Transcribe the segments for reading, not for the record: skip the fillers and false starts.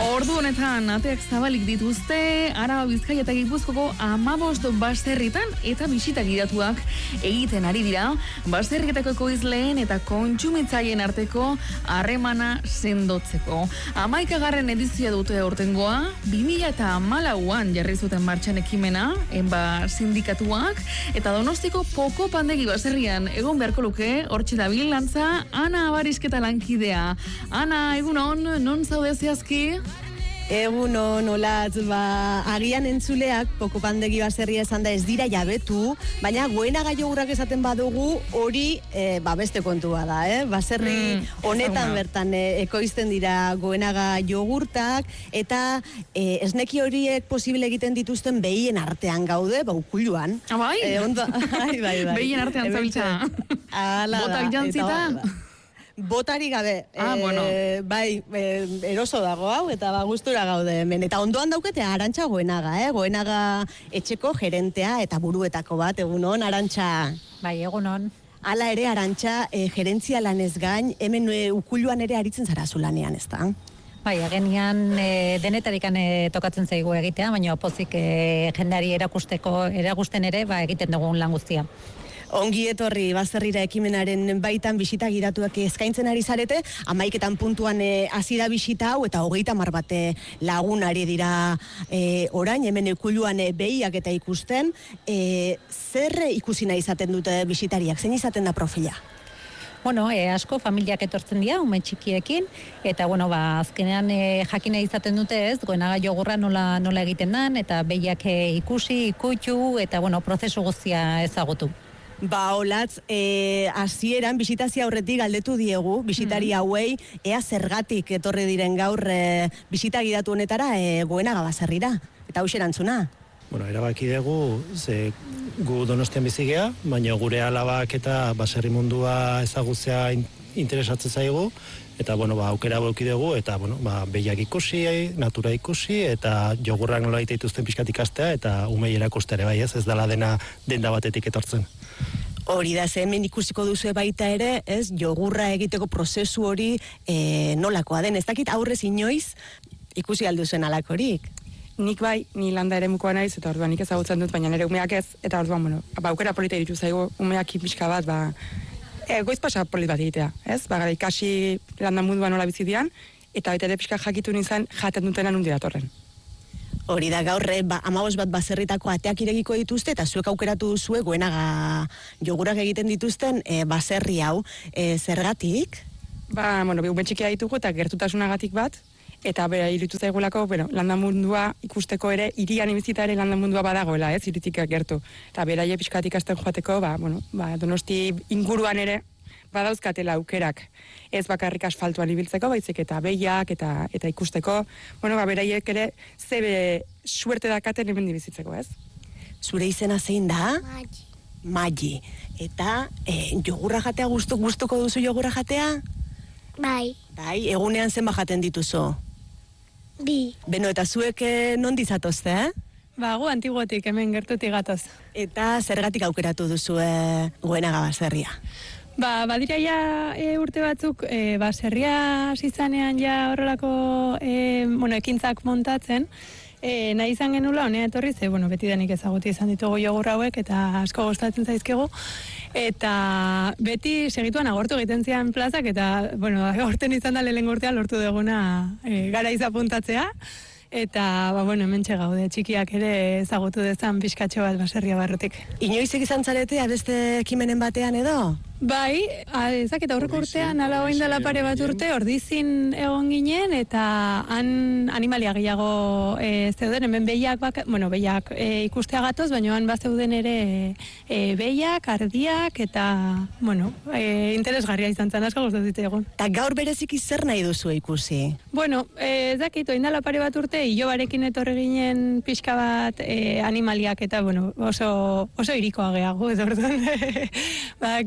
Ordu honetan ateak zabalik dituzte Araba, Bizkaia eta Gipuzkoko 15 baserritan eta bisita gidatuak egiten ari dira. Baserrietako ekoizleen eta kontsumitzaileen arteko harremana sendotzeko. 11. edizioa dute aurtengoa, 2014an jarri zuten martxan ekimena, enba sindikatuak, eta Donostiko Poko Pandegi baserrian egon beharko luke, hortxe dabil lantza, Ana Abarisketa lankidea. Ana, egunon, non zaude zehazki? Egunon, olatz, agian entzuleak Poko Pandegi baserria esan da ez dira jabetu, baina Goenaga jogurrak esaten badugu hori beste kontua da, baserri honetan bertan ekoizten dira Goenaga jogurtak, eta esneki horiek posible egiten dituzten behien artean gaude, ukuluan. Bai? Bai. Behien artean zabiltza. Botak jantzita? Botari gabe, bueno. Bai, eroso dago hau, eta gustura gaude hemen. Eta ondoan daukete Arantxa Goenaga, Goenaga etxeko gerentea eta buruetako bat, egunon, Arantxa. Bai, egunon. Hala ere, Arantxa, gerentzia lanez gain, hemen ukuluan ere aritzen zara zulanean, ez da? Bai, agenian denetarikan tokatzen zaigu egitea, baina opozik jendeari erakusten ere, egiten dugun lan guztia. Ongi etorri baserrira ekimenaren baitan bisita gidatuak eskaintzen ari zarete, 11 puntuan hasi da bisita hau eta 30 bat lagun ari dira orain hemen ukuluan behiak eta ikusten. Zer ikusi nahi izaten dute bisitariak, zein izaten da profila? Bueno, asko familiak etortzen dira, ume txikiekin, eta azkenean jakina izaten dute ez, Goenaga jogurra nola egiten dan, eta behiak ikusi, ikutu, eta prozesu guztia ezagutu. Olatz, hasieran bisitazia aurretik galdetu diegu, bisitari hauei, ea zergatik etorri diren gaur bisita gidatu honetara Goenaga baserrira. Eta hau erantzuna. Erabaki dugu, ze gu Donostian bizigea, baina gure alabak eta baserri mundua ezagutzea interesatzen zaigu, eta aukera bauki dugu, eta behiak ikusi, natura ikusi, eta jogurrak nola dituzten pixkat ikastea, eta umei erakustera bai ez dela denda batetik etortzen. Hori da, hemen ikusiko duzu baita ere, jogurra egiteko prozesu hori nolakoa den. Ez dakit aurrez inoiz ikusi alduzuen alakorik. Nik bai, ni landa ere mukoa naiz, eta orduan nik ezagutzen dut, baina nire umeak ez, eta orduan, aukera polita iritu zaigu, umeak pixka bat, goiz pasa polit bat egitea, ez? Gara ikasi landa munduan nola bizidian, eta baita ere pixka jakitu nintzen jaten dutena nundi datorren. Hori da, gaur 15 bat baserritako ateak iregiko dituzte, eta zuek aukeratu duzue Goenaga jogurak egiten dituzten baserri hau. Zergatik? Ume txikia ditugu eta gertutasunagatik bat, eta bera irutu zaigulako, landa mundua ikusteko ere, irian ibizita ere landa mundua badagoela, ez, iritik gertu. Eta beraie pixkat ikasten joateko, Donosti inguruan ere, badauzkatela aukerak, ez bakarrik asfaltuan ibiltzeko, baizik eta behiak eta ikusteko, beraiek ere zebe suerte dakaten hemen bizitzeko, ez? Zure izena zein da? Magi. Eta jogurra jatea gustuko duzu jogurra jatea? Bai. Bai, egunean zenba jaten dituzu? 2. Beno, eta zuek nondi zatozte, Gu antiguotik, hemen gertutik gatoz. Eta zergatik aukeratu duzu Goenaga baserria? Badira ja urte batzuk baserria zizanean ja horrelako ekintzak montatzen, nahi izan genula honea etorri, ze beti denik ezaguti izan ditugu jogur hauek eta asko gustatzen zaizkigu, eta beti segituan agortu egiten zian plazak, eta agorten izan da lehenengo urtean lortu duguna gara izapuntatzea, eta hemen gaude txikiak ere ezagutu dezan pixkatxo bat baserria barrutik. Inoizek izan zarete beste ekimenen batean edo? Bai, ezaketa aurreko urtean, ala oin dela pare bat urte, Ordizin egon ginen, eta han animalia gehiago zeuden, hemen behiak ikustea gatoz, baina han bazeuden ere behiak, ardiak, eta, interesgarria izan zen, asko gustatzen egon. Eta gaur bereziki zer nahi duzu ikusi? Ezakit, oin dela pare bat urte, ilobarekin etorri ginen pixka bat animaliak, eta, oso irikoa gehiago, ez orduan, badakizu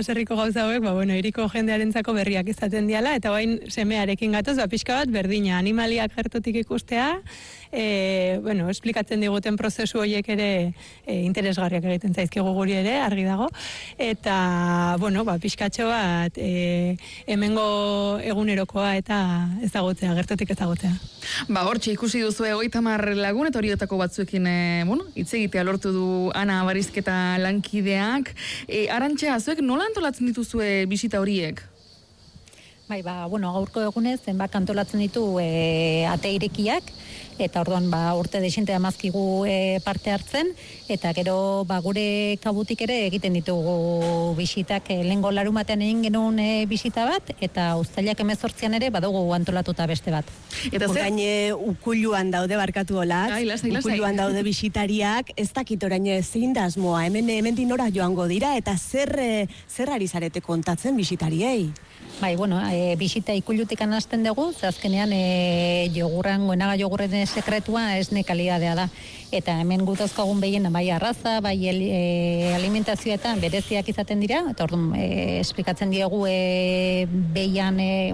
baserriko gauza hauek, hiriko jendearentzako berriak izaten diala, eta bain semearekin gatoz, pixka bat berdina, animaliak gertutik ikustea, esplikatzen diguten prozesu horiek ere interesgarriak egiten zaizkigu guri ere, argi dago, eta, pixkatxo bat hemengo egunerokoa eta ezagutzea, gertutik ezagutzea. Hortxe ikusi duzu 30 lagun, eta horietako batzuekin, hitz egitea lortu du Ana Barizketa lankideak. Arantxa, zuek nola antolatzen dituzue bisita horiek? Gaurko egunez, zenbak antolatzen ditu ate irekiak, eta orduan urte desente amazkigu parte hartzen, eta gero gure kabutik ere egiten ditugu bisitak, lehengo larumatean egin genuen bisita bat, eta uztailak 18an ere badugu antolatuta beste bat. Eta orain ukuluan daude barkatu olat, ukuluan daude bisitariak, ez dakit orain zein da asmoa, hemen dinora joango dira, eta zer ari zarete kontatzen bisitariei? Bisita ikulutik hasten dugu, azkenean goenaga jogurren sekretua esne kalidadea da. Eta hemen gutazkoagun behien bai arraza, bai alimentazioetan bereziak izaten dira, eta orduan esplikatzen diegu behian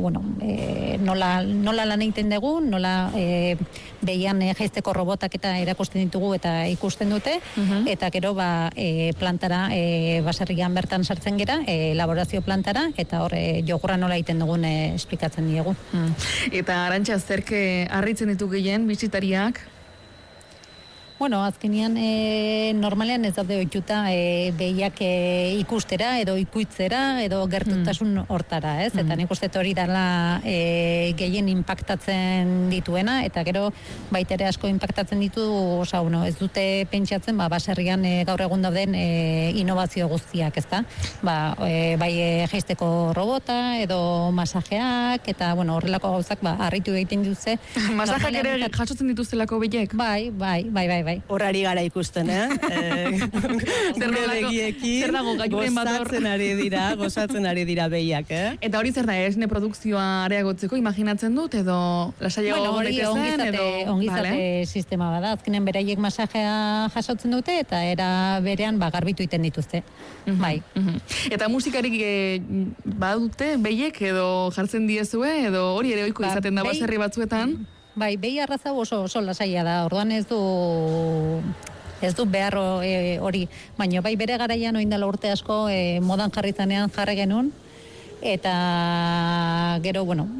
nola lan egiten dugu, nola behian jaizteko robotak eta erakusten ditugu eta ikusten dute, eta gero plantara baserrian bertan sartzen gera, elaborazio plantara, eta hor jogurra nola egiten dugun esplikatzen diegu. Eta Arantxa, zerke harritzen ditu gehien bisitariak? Azkenean normalean ez daude ohituta behiak ikustera edo ikuitzera edo gertutasun hortara, ez? Eta nik uste hori dela gehien impactatzen dituena, eta gero baitere asko impactatzen ditu, ez dute pentsatzen baserrian gaur egun dauden innovazio guztiak, ezta? Bai jaisteko robota edo masajeak, eta horrelako gauzak harritu egiten dituzte. Masajak ere jasotzen dituztelako behiek? Bai. Horrari gara ikusten, Gure begiekin gozatzen ari dira behiak, Eta hori zer da, esne produkzioa areagotzeko, imaginatzen dut, edo lasaiago daitezen, edo... Ongizate sistema bada, azkenen beraiek masajea jasotzen dute, eta era berean garbitu iten dituzte. Bai. Eta musikarik badute behiek, edo jartzen diezue, edo hori ere oiko izaten da baserri batzuetan? Behi arraza oso lasaia da, orduan ez du behar hori, baina bere garaian oindala urte asko modan jarritzanean jarri genuen, eta gero,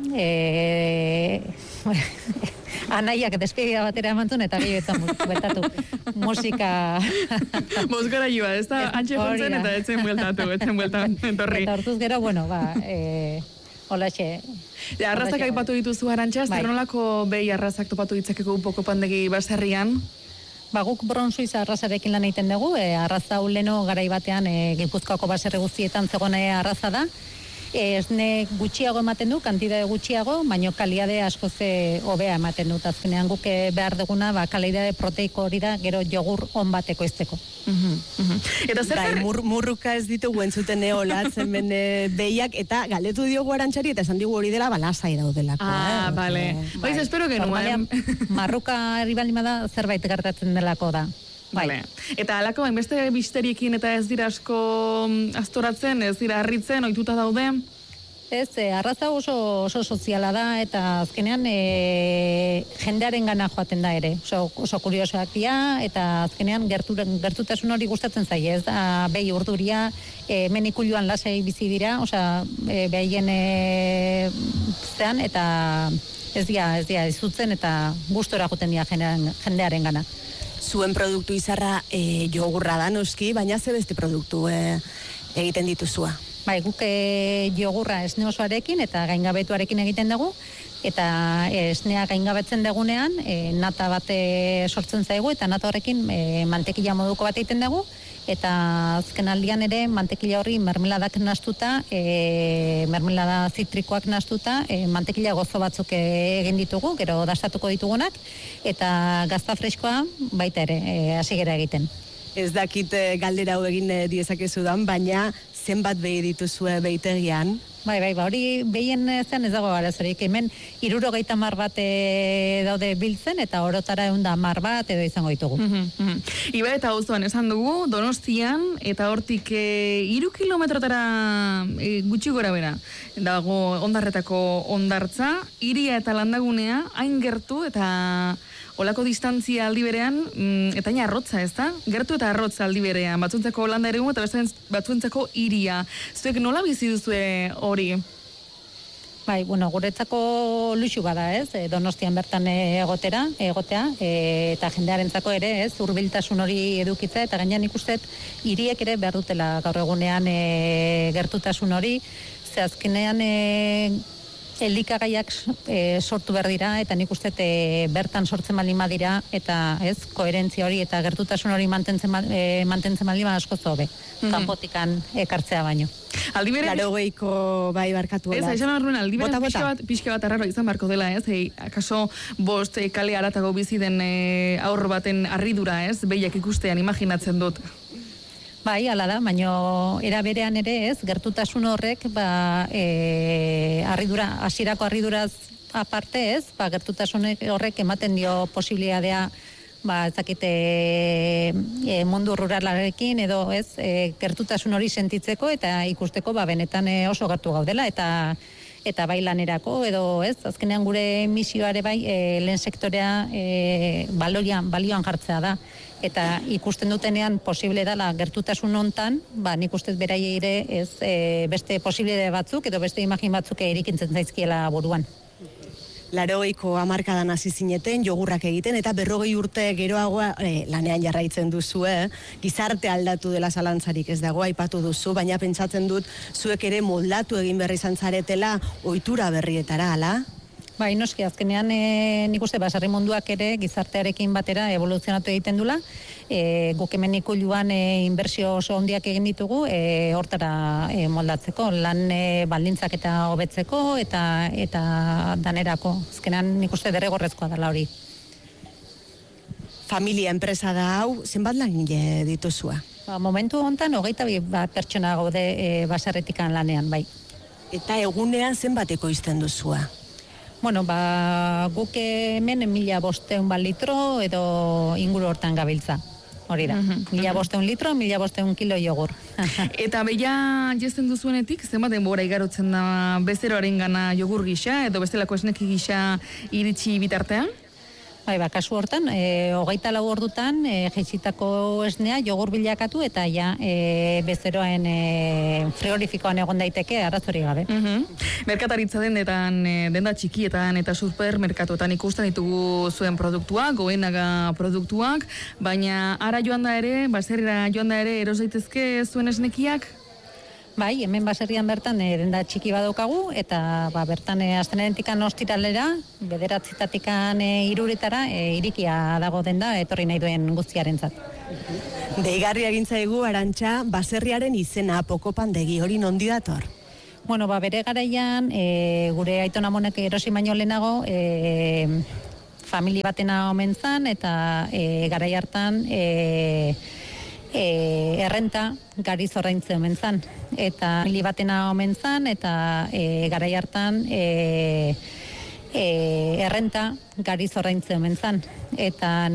anaiak despedida batera emantzun, eta gehiago etzan bueltatu musika... Bozgara joa, ez da antxe jontzen, eta etzen bueltatu, entorri. Eta hortuz gero, holaxe... Arrazak aipatu dituzu, Arantxa, zer nolako behi arrazak topatu ditzakeko upokopandegi baserrian? Guk bronzuiz arrazarekin lan egiten dugu, arraza uleno garai batean Gipuzkoako baserri guztietan zegoen arraza da. Esne gutxiago ematen du, kantidade gutxiago, baino kaliade askoz hobea ematen dut. Azkenean guk behar duguna, kaliade proteiko hori da, gero jogur on bateko izteko. Eta zer murruka ez ditugu entzuten eolatzen behiak, eta galdetu diogu Arantxari, eta esan digu hori dela lasai daudelako. Bale. Baiz, espero genuen. Marruka ribalima da zerbait gertatzen delako da. Vale. Eta alako, hainbeste bisteriekin eta ez dira asko astoratzen, ez dira harritzen, ohituta daude? Ez, arraza oso soziala da, eta azkenean jendearen gana joaten da ere. Oso kuriosoak dira, eta azkenean gertutasun hori gustatzen zaie, ez da, behi urduria, hemen ikuluan lasai bizi dira, behien zean, eta ez dira izutzen, eta gustora joten dira jendearen gana. Zuen produktu izarra jogurra da noski, baina ze beste produktu egiten dituzua? Guk jogurra esne osoarekin eta gaingabetuarekin egiten dugu, eta esnea gaingabetzen dugunean nata bat sortzen zaigu, eta nata horrekin mantekila moduko bat egiten dugu, eta azken aldian ere mantekila horri mermeladak nastuta, mermelada zitrikoak nastuta, mantekila gozo batzuk egin ditugu, gero dastatuko ditugunak, eta gazta freskoa baita ere hasi gera egiten. Ez dakit galdera hau egin diezakezudan, baina zenbat behi dituzue behitegian? Bai, hori behien zen ez dago arazorik. Hemen 70 bat daude biltzen, eta orotara 110 bat edo izango ditugu. Iba eta auzoan esan dugu, Donostian, eta hortik 3 kilometrotara gutxi gora bera. Dago Ondarretako hondartza, hiria eta landagunea, hain gertu eta olako distantzia aldi berean, eta hain arrotza, ez da? Gertu eta arrotza aldi berean, batzuntzako landa ere eta batzuntzako hiria. Zuek nola bizi duzue hori? Bai, guretzako luxu bada, ez? Donostian bertan egotea, eta jendearentzako ere, ez? Hurbiltasun hori edukitza, eta gainean ikustet hiriek ere behar dutela gaur egunean gertutasun hori, ze azkenean elikagaiak sortu behar dira, eta nik uste bertan sortzen baldin badira, eta ez, koherentzia hori eta gertutasun hori mantentzen baldin asko zobe, kanpotikan ekartzea baino. Aldibere... Larogeiko bai barkatu Ez, haizan horren, aldibere pixka bat arraro izan barko dela, ez? Akaso bost kale haratago bizi den aurro baten harridura, ez? Behiak ikustean, imaginatzen dut. Bai, ala da, baino era berean ere, ez, gertutasun horrek, hasierako harriduraz aparte, ez, gertutasun horrek ematen dio posibilitatea, ezakite mundu ruralarekin edo, ez, gertutasun hori sentitzeko eta ikusteko, benetan oso gertu gaudela, eta bai lanerako, edo, ez, azkenean gure misioare bai, lehen sektorea balioan jartzea da. Eta ikusten dutenean posible dela gertutasun hontan, nik uste beraiei ere ez beste posibilidade batzuk edo beste imagin batzuk irikintzen zaizkiela buruan. 80ko hamarkadan hasi zineten jogurrak egiten eta 40 urte geroago lanean jarraitzen duzue, gizarte aldatu dela zalantzarik ez dago aipatu duzu, baina pentsatzen dut zuek ere moldatu egin berri izan zaretela ohitura berrietara, hala? Bai, noski, azkenean nik uste baserri munduak ere gizartearekin batera evoluzionatu egiten dula. Guk hemen ikuluan inbertsio oso handiak egin ditugu hortara moldatzeko, lan baldintzak eta hobetzeko eta danerako. Azkenean nik uste derrigorrezkoa dela hori. Familia enpresa da hau, zenbat langile dituzua? Momentu hontan 22 pertsona gaude baserretikan lanean, bai. Eta egunean zenbateko izten duzua? Guk hemen 1.500 litro edo inguru hortan gabiltza. Hori da. 1.500 litro, 1.500 kilo jogur. Eta beia jesten duzuenetik, zenbat denbora igarotzen da bezeroaren gana jogur gisa, edo bestelako esneki gisa iritsi bitartean? Bai, kasu hortan, 24 ordutan jaitsitako esnea jogur bilakatu eta ja bezeroen frigorifikoan egon daiteke arazorik gabe. Merkataritza dendetan, denda txikietan eta supermerkatuetan ikusten ditugu zuen produktuak, goenaga produktuak, baina ara joan da ere, baserrira joan da ere eros daitezke zuen esnekiak? Bai, hemen baserrian bertan denda txiki badaukagu, eta bertan astelenetikan ostiralera, 9:00-tikan 3:00 irikia dago denda etorri nahi duen guztiarentzat. Deigarria egin zaigu Arantxa, baserriaren izena Pokopandegi, hori nondi dator? Bere garaian, gure aiton amonek erosi baino lehenago, familia batena omen zan, eta garai hartan errenta gariz ordaintzen omen zan. Eta familia batena omen zan, eta garai hartan errenta gariz ordaintzen omen zan. Eta